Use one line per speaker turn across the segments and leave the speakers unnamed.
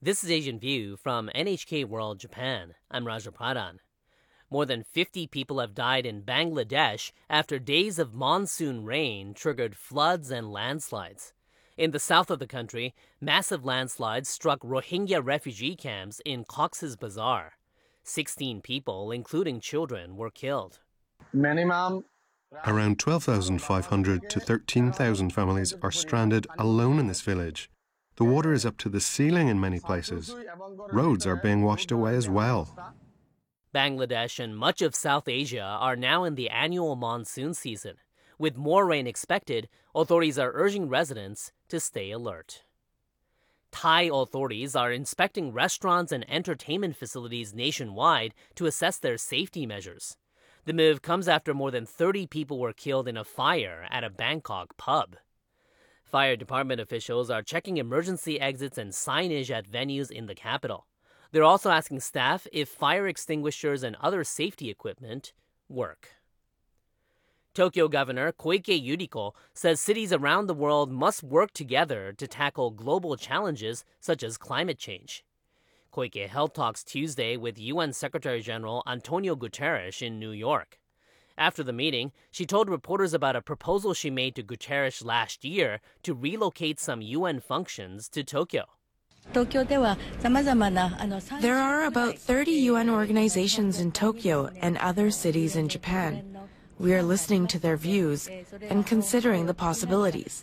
This is Asian View from NHK World Japan. I'm Raja Pradhan. More than 50 people have died in Bangladesh after days of monsoon rain triggered floods and landslides. In the south of the country, massive landslides struck Rohingya refugee camps in Cox's Bazar. 16 people, including children, were killed.
Around 12,500 to 13,000 families are stranded alone in this village. The water is up to the ceiling in many places. Roads are being washed away as well.
Bangladesh and much of South Asia are now in the annual monsoon season. With more rain expected, authorities are urging residents to stay alert. Thai authorities are inspecting restaurants and entertainment facilities nationwide to assess their safety measures. The move comes after more than 30 people were killed in a fire at a Bangkok pub. Fire department officials are checking emergency exits and signage at venues in the capital. They're also asking staff if fire extinguishers and other safety equipment work. Tokyo Governor Koike Yuriko says cities around the world must work together to tackle global challenges such as climate change. Koike held talks Tuesday with UN Secretary-General Antonio Guterres in New York. After the meeting, she told reporters about a proposal she made to Guterres last year to relocate some UN functions to Tokyo.
There are about 30 UN organizations in Tokyo and other cities in Japan. We are listening to their views and considering the possibilities.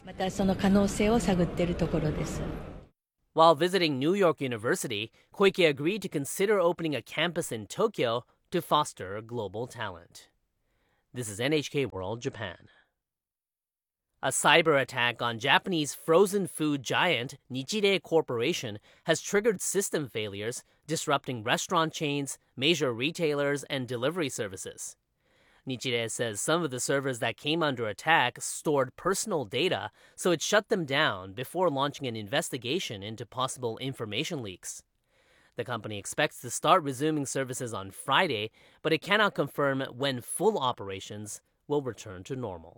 While visiting New York University, Koike agreed to consider opening a campus in Tokyo to foster global talent. This is NHK World Japan. A cyber attack on Japanese frozen food giant Nichire Corporation has triggered system failures, disrupting restaurant chains, major retailers, and delivery services. Nichire says some of the servers that came under attack stored personal data, so it shut them down before launching an investigation into possible information leaks. The company expects to start resuming services on Friday, but it cannot confirm when full operations will return to normal.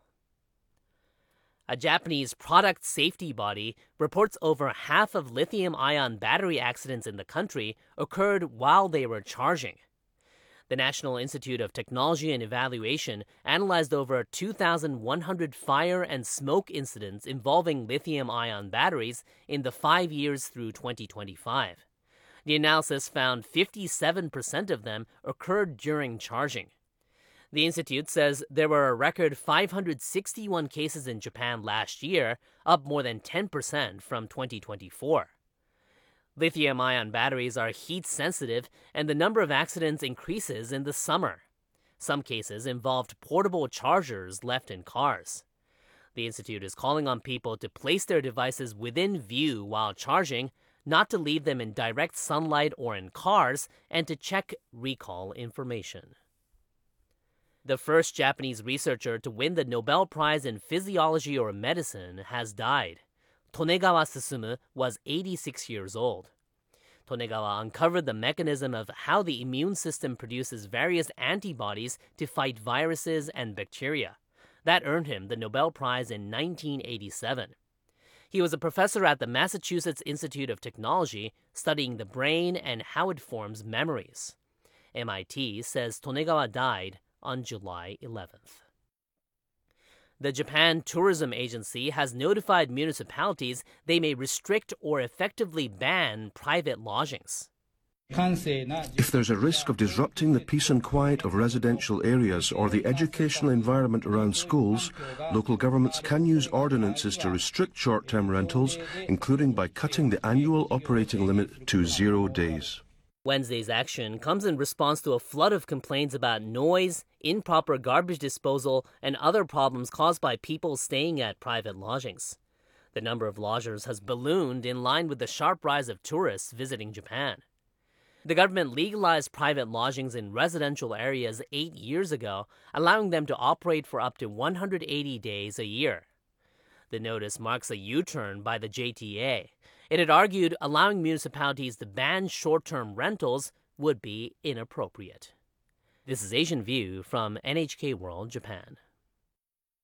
A Japanese product safety body reports over half of lithium-ion battery accidents in the country occurred while they were charging. The National Institute of Technology and Evaluation analyzed over 2,100 fire and smoke incidents involving lithium-ion batteries in the 5 years through 2025. The analysis found 57% of them occurred during charging. The institute says there were a record 561 cases in Japan last year, up more than 10% from 2024. Lithium-ion batteries are heat-sensitive, and the number of accidents increases in the summer. Some cases involved portable chargers left in cars. The institute is calling on people to place their devices within view while charging, not to leave them in direct sunlight or in cars, and to check recall information. The first Japanese researcher to win the Nobel Prize in Physiology or Medicine has died. Tonegawa Susumu was 86 years old. Tonegawa uncovered the mechanism of how the immune system produces various antibodies to fight viruses and bacteria. That earned him the Nobel Prize in 1987. He was a professor at the Massachusetts Institute of Technology, studying the brain and how it forms memories. MIT says Tonegawa died on July 11th. The Japan Tourism Agency has notified municipalities they may restrict or effectively ban private lodgings.
If there's a risk of disrupting the peace and quiet of residential areas or the educational environment around schools, local governments can use ordinances to restrict short-term rentals, including by cutting the annual operating limit to 0 days.
Wednesday's action comes in response to a flood of complaints about noise, improper garbage disposal, and other problems caused by people staying at private lodgings. The number of lodgers has ballooned in line with the sharp rise of tourists visiting Japan. The government legalized private lodgings in residential areas 8 years ago, allowing them to operate for up to 180 days a year. The notice marks a U-turn by the JTA. It had argued allowing municipalities to ban short-term rentals would be inappropriate. This is Asian View from NHK World Japan.